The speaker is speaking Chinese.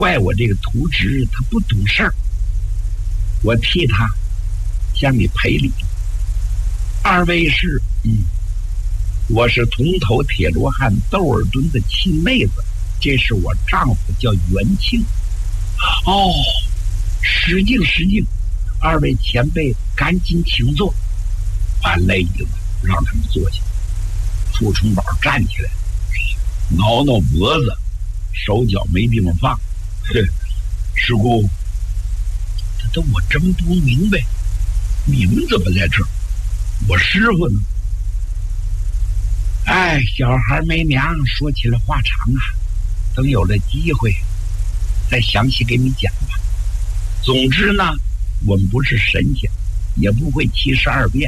怪我这个徒侄他不懂事儿，我替他向你赔礼。二位是我是铜头铁罗汉窦尔敦的亲妹子，这是我丈夫叫元庆。哦，失敬失敬，二位前辈赶紧请坐。把累子让他们坐下。傅冲宝站起来，挠挠脖子，手脚没地方放。师姑，这我真不明白，你们怎么在这儿？我师傅呢？哎，小孩没娘，说起来话长啊，等有了机会再详细给你讲吧。总之呢，我们不是神仙，也不会72变，